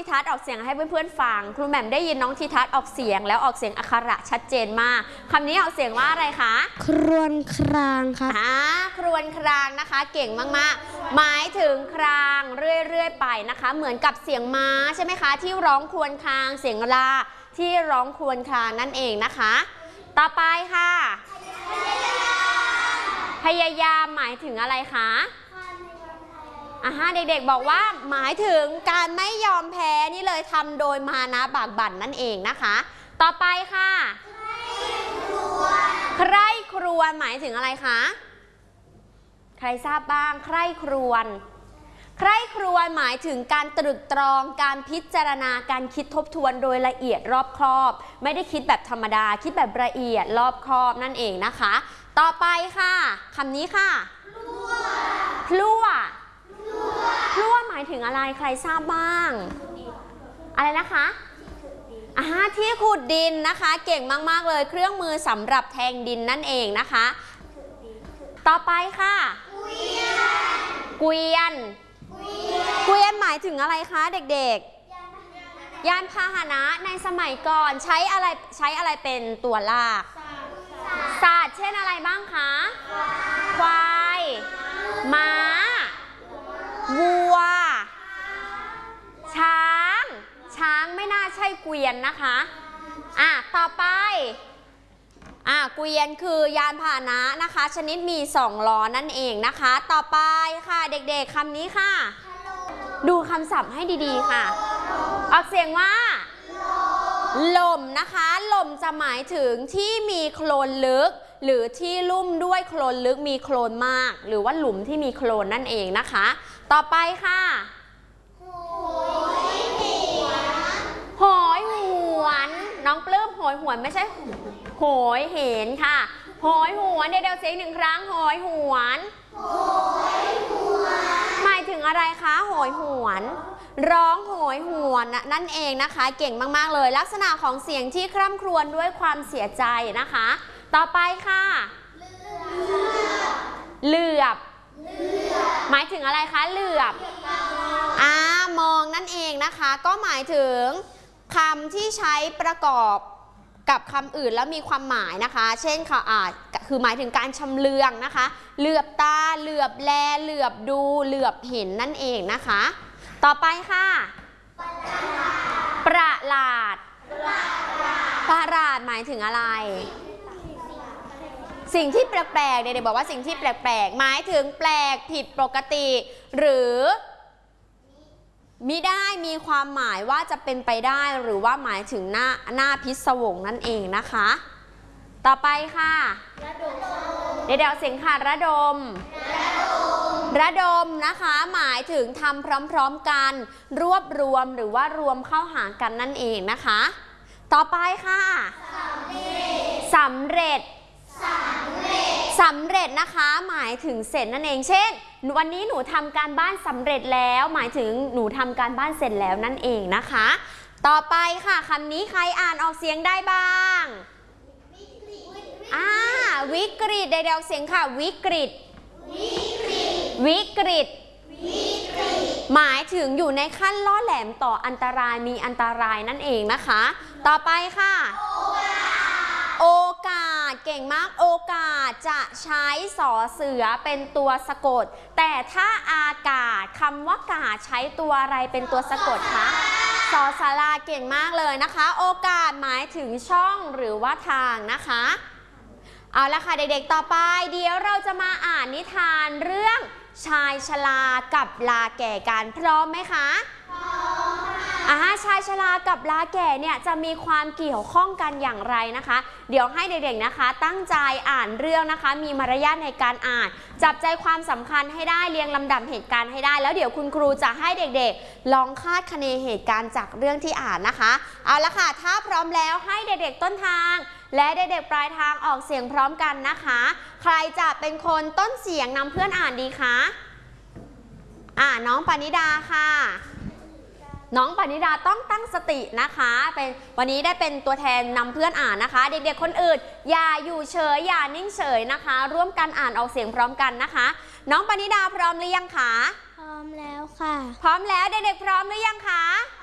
ทิทัศน์ออกเสียงให้เพื่อนๆฟังครูแหม่มได้ยินน้องทิทัศน์ออกเสียงแล้วออกเสียงอักขระชัดเจนมากคำนี้ออกเสียงว่าอะไรคะครวญครางครับครวญครางนะคะเก่งมากๆหมายถึงครางเรื่อยๆไปนะคะเหมือนกับเสียงม้าใช่ไหมคะที่ร้องครวญครางเสียงลาที่ร้องครวญครางนั่นเองนะคะต่อไปค่ะพยายามหมายถึงอะไรคะเด็กๆบอกว่าหมายถึงการไม่ยอมแพ้นี่เลยทำโดยมานะบากบั่นนั่นเองนะคะต่อไปค่ะใคร่ครวญหมายถึงอะไรคะใครทราบบ้างใคร่ครวญใคร่ครวญหมายถึงการตรึกตรองการพิจารณาการคิดทบทวนโดยละเอียดรอบคอบไม่ได้คิดแบบธรรมดาคิดแบบละเอียดรอบคอบนั่นเองนะคะต่อไปค่ะคำนี้ค่ะพลั่วหมายถึงอะไรใครทราบบ้างอะไรนะคะที่ขุดดินนะคะเก่งมากๆเลยเครื่องมือสำหรับแทงดินนั่นเองนะคะต่อไปค่ะเกวียนหมายถึงอะไรคะเด็กๆยานพาหนะในสมัยก่อนใช้อะไรเป็นตัวลากสัตว์เช่นอะไรบ้างคะควายม้าวัวช้างไม่น่าใช่เกวียนนะคะต่อไปเกวียนคือยานพาหนะนะคะชนิดมี2ล้อนั่นเองนะคะต่อไปค่ะเด็กๆคำนี้ค่ะดูคำศัพท์ให้ดีๆค่ะออกเสียงว่าหล่มนะคะหล่มจะหมายถึงที่มีโคลนลึกหรือที่ลุ่มด้วยโคลนลึกมีโคลนมากหรือว่าหลุมที่มีโคลนนั่นเองนะคะต่อไปค่ะโหยหวนน้องปลื้มโหยหวนไม่ใช่โหยเห็นค่ะโหยหวนเดี๋ยวเสียง1ครั้งโหยหวนหมายถึงอะไรคะโหยหวนร้องโหยหวนนั่นเองนะคะเก่งมากๆเลยลักษณะของเสียงที่คร่ำครวญด้วยความเสียใจนะคะต่อไปค่ะเหลือบหมายถึงอะไรคะเหลือบมองนั่นเองนะคะก็หมายถึงคำที่ใช้ประกอบกับคำอื่นแล้วมีความหมายนะคะเช่นค่ะคือหมายถึงการชำเลืองนะคะเหลือบตาเหลือบแลเหลือบดูเหลือบเห็นนั่นเองนะคะต่อไปค่ะประหลาดหมายถึงอะไรสิ่งที่แปลกๆเด็กๆบอกว่าสิ่งที่แปลกๆหมายถึงแปลกผิดปกติหรือมิได้มีความหมายว่าจะเป็นไปได้หรือว่าหมายถึงหน้าพิศวงนั่นเองนะคะต่อไปค่ะเดี๋ยวเสียงค่ะระดมนะคะหมายถึงทำพร้อมๆกันรวบรวมหรือว่ารวมเข้าหากันนั่นเองนะคะต่อไปค่ะสำเร็จนะคะหมายถึงเสร็จนั่นเองเช่นวันนี้หนูทำการบ้านสำเร็จแล้วหมายถึงหนูทำการบ้านเสร็จแล้วนั่นเองนะคะต่อไปค่ะคำนี้ใครอ่านออกเสียงได้บ้างวิกฤตเดี๋ยวเสียงค่ะวิกฤตหมายถึงอยู่ในขั้นล่อแหลมต่ออันตรายมีอันตรายนั่นเองนะคะต่อไปค่ะโอกาสเก่งมากโอกาสจะใช้สอเสือเป็นตัวสะกดแต่ถ้าอากาศคำว่ากาศใช้ตัวอะไรเป็นตัวสะกดคะสอสาราเก่งมากเลยนะคะโอกาสหมายถึงช่องหรือว่าทางนะคะเอาละค่ะเด็กๆต่อไปเดี๋ยวเราจะมาอ่านนิทานเรื่องชายชรากับลาแก่กันพร้อมไหมคะพร้อมค่ะชายชรากับลาแก่เนี่ยจะมีความเกี่ยวข้องกันอย่างไรนะคะเดี๋ยวให้เด็กๆนะคะตั้งใจอ่านเรื่องนะคะมีมารยาทในการอ่านจับใจความสำคัญให้ได้เรียงลำดับเหตุการณ์ให้ได้แล้วเดี๋ยวคุณครูจะให้เด็กๆลองคาดคะเนเหตุการณ์จากเรื่องที่อ่านนะคะเอาละค่ะถ้าพร้อมแล้วให้เด็กๆต้นทางและเด็กๆปลายทางออกเสียงพร้อมกันนะคะใครจะเป็นคนต้นเสียงนำเพื่อนอ่านดีคะน้องปณิดาค่ะน้องปณิดาต้องตั้งสตินะคะวันนี้ได้เป็นตัวแทนนำเพื่อนอ่านนะคะเด็กๆคนอื่นอย่าอยู่เฉยอย่านิ่งเฉยนะคะร่วมกันอ่านออกเสียงพร้อมกันนะคะน้องปณิดาพร้อมหรือยังคะพร้อมแล้วค่ะพร้อมแล้วเด็กๆพร้อมหรือยังคะ